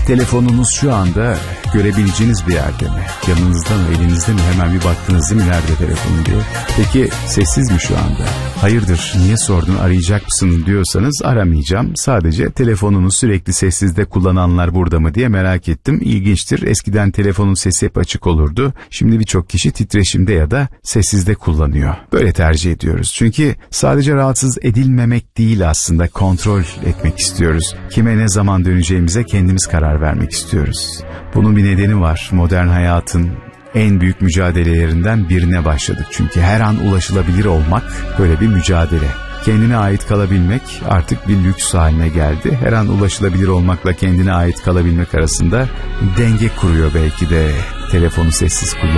Telefonunuz şu anda görebileceğiniz bir yerde mi? Yanınızda mı, elinizde mi? Hemen bir baktınız değil mi nerede telefon diye. Peki sessiz mi şu anda? Hayırdır, niye sordun, arayacak mısın diyorsanız aramayacağım. Sadece telefonunu sürekli sessizde kullananlar burada mı diye merak ettim. İlginçtir. Eskiden telefonun sesi hep açık olurdu. Şimdi birçok kişi titreşimde ya da sessizde kullanıyor. Böyle tercih ediyoruz. Çünkü sadece rahatsız edilmemek değil, aslında kontrol etmek istiyoruz. Kime ne zaman döneceğimize kendimiz karar vermek istiyoruz. Bunun bir nedeni var. Modern hayatın en büyük mücadelelerinden birine başladık. Çünkü her an ulaşılabilir olmak böyle bir mücadele. Kendine ait kalabilmek artık bir lüks haline geldi. Her an ulaşılabilir olmakla kendine ait kalabilmek arasında denge kuruyor belki de telefonu sessiz kullanmak.